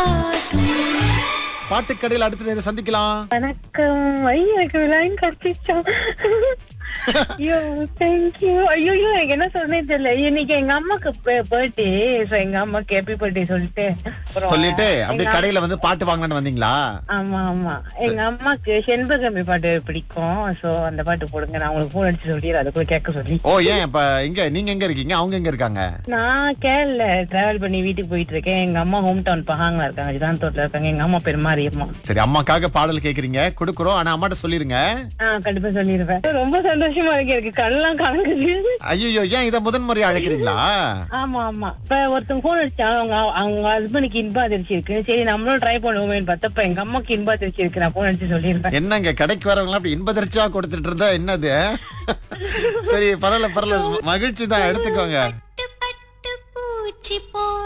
பாட்டுக்கடையில் அடுத்த நேரம் சந்திக்கலாம். வணக்கம். எனக்கு லைன் கிடைச்சிச்சோம். ஐயோ தேங்க்யூ. ஐயோ எனக்கு என்ன சொல்றேன்னு தெரியல. இன்னைக்கு எங்க அம்மாக்கு பர்த்டே. எங்க அம்மாக்கு ஹாப்பி பர்த்டே சொல்லிட்டு அப்படியே கடையில வந்து பாட்டு வாங்கலான்னு வந்தீங்களா? ஆமா ஆமா. எங்க அம்மாக்கு செண்பகம்பி பாட்டு பிடிக்கும். சோ அந்த பாட்டு போடுங்க. நான் உங்களுக்கு போன் அடிச்சு சொல்லிடுறேன். அதுக்குள்ள கேட்க சொல்லி. ஓ ஏன் இப்ப நீங்க எங்க இருக்கீங்க, அவங்க எங்க இருக்காங்க? நான் கேரள டிராவல் பண்ணி வீட்டுக்கு போயிட்டு இருக்கேன். எங்க அம்மா ஹோம் டவுன் பஹாங்ல இருக்காங்க, ஜிதாந்தோட்ல இருக்காங்க. எங்க அம்மா பேர் மாரியம்மா. சரி, அம்மாக்காக பாடல் கேக்குறீங்க, கொடுக்குறோம். ஆனா அம்மாட்ட சொல்லிருங்க. கண்டிப்பா சொல்லிடுவேன். ரொம்ப சந்தோஷமா இருக்கு. எனக்கு கண்ணெல்லாம் கலங்குது. ஐயோ ஏன் இத முதன்முறையா அழைக்கிறீங்களா? ஆமா ஆமா. இப்ப ஒருத்தங்க போன் அடிச்சா அவங்க ஹஸ்பண்டுக்கு இன்ப அதிர்ச்சி இருக்கு. சரி நம்மளும் ட்ரை பண்ணுவோமேன்னு பார்த்தப்ப எங்க அம்மாக்கு இன்ப அதிர்ச்சி இருக்கு. நான் போன் அடிச்சு சொல்லிருப்பேன். என்னங்க கடைக்கு வரவங்க அப்படி இன்பதர்ச்சியா கொடுத்துட்டு இருந்தா என்னது? சரி பரவாயில்ல, மகிழ்ச்சி தான், எடுத்துக்கோங்க.